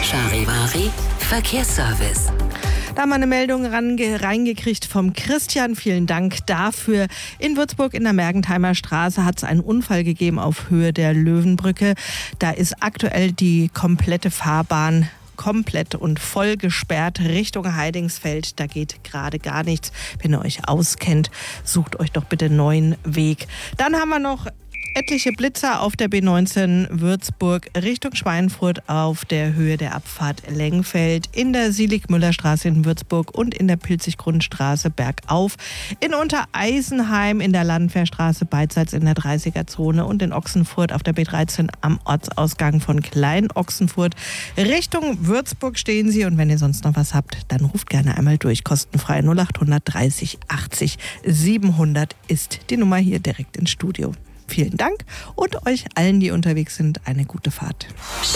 Charivari Verkehrsservice. Da haben wir eine Meldung reingekriegt vom Christian. Vielen Dank dafür. In Würzburg in der Mergentheimer Straße hat es einen Unfall gegeben auf Höhe der Löwenbrücke. Da ist aktuell die komplette Fahrbahn komplett und voll gesperrt Richtung Heidingsfeld. Da geht gerade gar nichts. Wenn ihr euch auskennt, sucht euch doch bitte einen neuen Weg. Dann haben wir noch etliche Blitzer auf der B19 Würzburg Richtung Schweinfurt auf der Höhe der Abfahrt Lengfeld, in der Sielig-Müller-Straße in Würzburg und in der Pilzig-Grundstraße bergauf, in Untereisenheim in der Landwehrstraße beidseits in der 30er-Zone und in Ochsenfurt auf der B13 am Ortsausgang von Klein-Ochsenfurt. Richtung Würzburg stehen Sie, und wenn ihr sonst noch was habt, dann ruft gerne einmal durch. Kostenfrei 0800 30 80 700 ist die Nummer hier direkt ins Studio. Vielen Dank und euch allen, die unterwegs sind, eine gute Fahrt.